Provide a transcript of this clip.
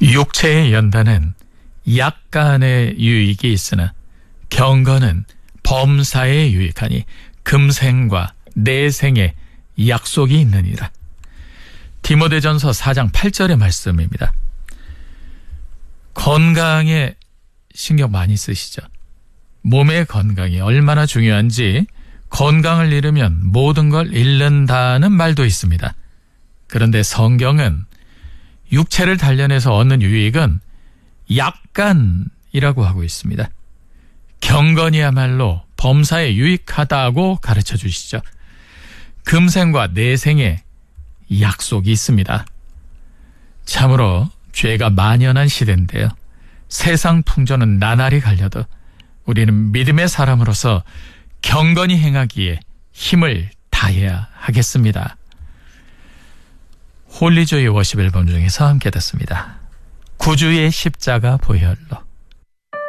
육체의 연단은 약간의 유익이 있으나 경건은 범사에 유익하니 금생과 내생에 약속이 있느니라. 디모데전서 4장 8절의 말씀입니다. 건강에 신경 많이 쓰시죠? 몸의 건강이 얼마나 중요한지 건강을 잃으면 모든 걸 잃는다는 말도 있습니다. 그런데 성경은 육체를 단련해서 얻는 유익은 약간이라고 하고 있습니다. 경건이야말로 범사에 유익하다고 가르쳐 주시죠. 금생과 내생에 약속이 있습니다. 참으로 죄가 만연한 시대인데요. 세상 풍조는 나날이 갈려도 우리는 믿음의 사람으로서 경건히 행하기에 힘을 다해야 하겠습니다. 홀리조이 워십 앨범 중에서 함께 듣습니다. 구주의 십자가 보혈로.